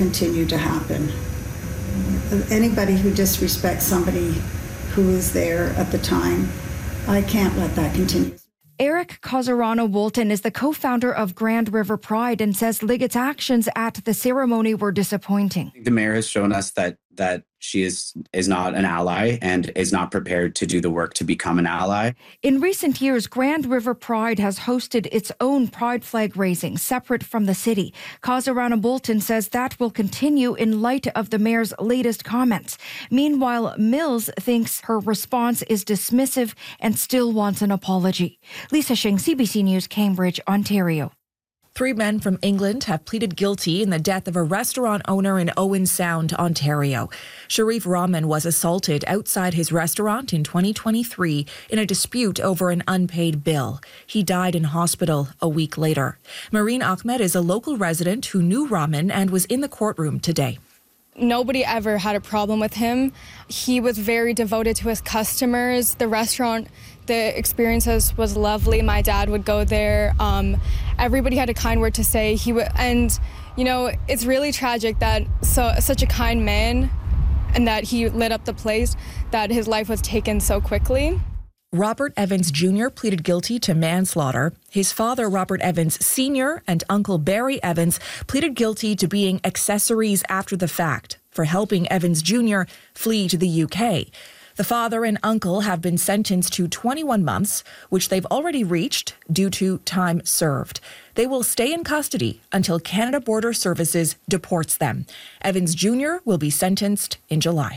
continue to happen. Anybody who disrespects somebody who is there at the time, I can't let that continue. Eric Casarano-Wolton is the co-founder of Grand River Pride and says Liggett's actions at the ceremony were disappointing. The mayor has shown us that she is not an ally and is not prepared to do the work to become an ally. In recent years, Grand River Pride has hosted its own pride flag raising separate from the city. Casarano-Wolton says that will continue in light of the mayor's latest comments. Meanwhile, Mills thinks her response is dismissive and still wants an apology. Lisa Shing, CBC News, Cambridge, Ontario. 3 men from England have pleaded guilty in the death of a restaurant owner in Owen Sound, Ontario. Sharif Rahman was assaulted outside his restaurant in 2023 in a dispute over an unpaid bill. He died in hospital a week later. Marine Ahmed is a local resident who knew Rahman and was in the courtroom today. Nobody ever had a problem with him. He was very devoted to his customers. The restaurant, the experiences was lovely. My dad would go there. Everybody had a kind word to say. And it's really tragic that such a kind man, and that he lit up the place, that his life was taken so quickly. Robert Evans Jr. pleaded guilty to manslaughter. His father, Robert Evans Sr., and Uncle Barry Evans pleaded guilty to being accessories after the fact for helping Evans Jr. flee to the UK. The father and uncle have been sentenced to 21 months, which they've already reached due to time served. They will stay in custody until Canada Border Services deports them. Evans Jr. will be sentenced in July.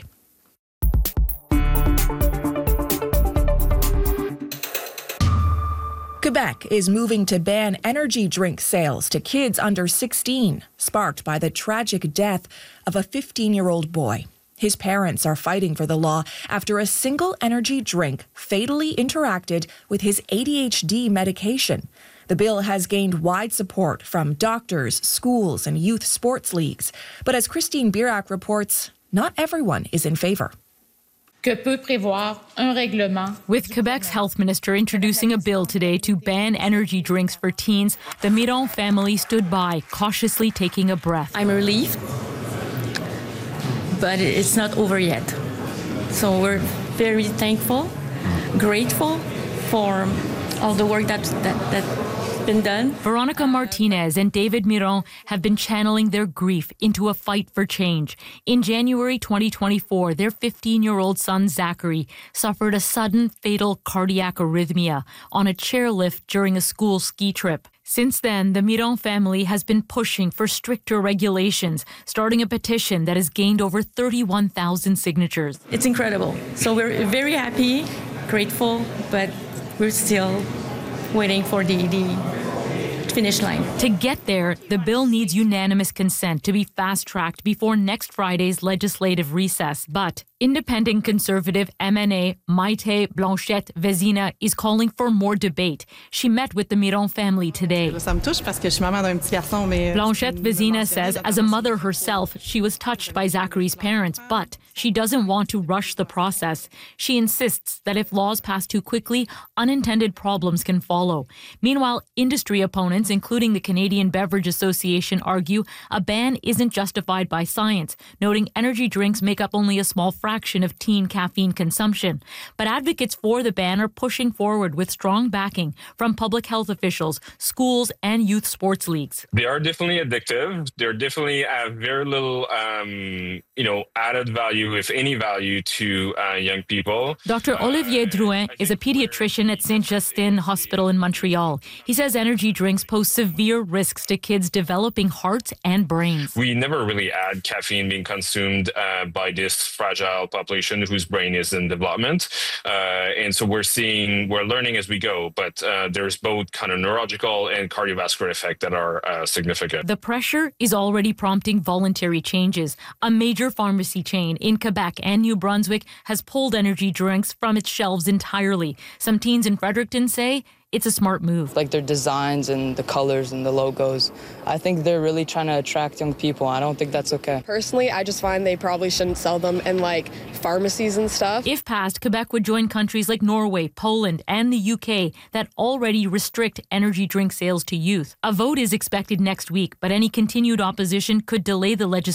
Quebec is moving to ban energy drink sales to kids under 16, sparked by the tragic death of a 15-year-old boy. His parents are fighting for the law after a single energy drink fatally interacted with his ADHD medication. The bill has gained wide support from doctors, schools, and youth sports leagues. But as Christine Birac reports, not everyone is in favor. With Quebec's health minister introducing a bill today to ban energy drinks for teens, the Miron family stood by, cautiously taking a breath. I'm relieved, but it's not over yet. So we're very thankful, grateful for all the work that's been done. Veronica Martinez and David Miron have been channeling their grief into a fight for change. In January 2024, their 15-year-old son, Zachary, suffered a sudden fatal cardiac arrhythmia on a chairlift during a school ski trip. Since then, the Miron family has been pushing for stricter regulations, starting a petition that has gained over 31,000 signatures. It's incredible. So we're very happy, grateful, but we're still waiting for the finish line. To get there, the bill needs unanimous consent to be fast-tracked before next Friday's legislative recess. But independent conservative MNA Maite Blanchette Vezina is calling for more debate. She met with the Miron family today. Blanchette Vezina says as a mother herself, she was touched by Zachary's parents, but she doesn't want to rush the process. She insists that if laws pass too quickly, unintended problems can follow. Meanwhile, industry opponents, including the Canadian Beverage Association, argue a ban isn't justified by science, noting energy drinks make up only a small fraction of teen caffeine consumption. But advocates for the ban are pushing forward with strong backing from public health officials, schools, and youth sports leagues. They are definitely addictive. They're definitely have very little, added value, if any value, to young people. Dr. Olivier Drouin is a pediatrician at Saint-Justin Hospital in Montreal. He says energy drinks pose severe risks to kids developing hearts and brains. We never really add caffeine being consumed by this fragile population whose brain is in development. And so we're learning as we go, but there's both kind of neurological and cardiovascular effect that are significant. The pressure is already prompting voluntary changes. A major pharmacy chain in Quebec and New Brunswick has pulled energy drinks from its shelves entirely. Some teens in Fredericton say it's a smart move. Like their designs and the colors and the logos, I think they're really trying to attract young people. I don't think that's okay. Personally, I just find they probably shouldn't sell them in pharmacies and stuff. If passed, Quebec would join countries like Norway, Poland, and the UK that already restrict energy drink sales to youth. A vote is expected next week, but any continued opposition could delay the legislation.